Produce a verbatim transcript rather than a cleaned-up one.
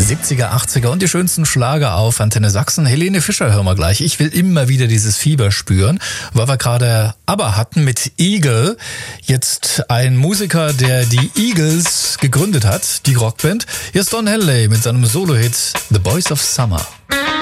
siebziger, achtziger und die schönsten Schlager auf Antenne Sachsen. Helene Fischer hören wir gleich. Ich will immer wieder dieses Fieber spüren, weil wir gerade ABBA hatten mit Eagle. Jetzt ein Musiker, der die Eagles gegründet hat, die Rockband. Hier ist Don Henley mit seinem Solo-Hit The Boys of Summer.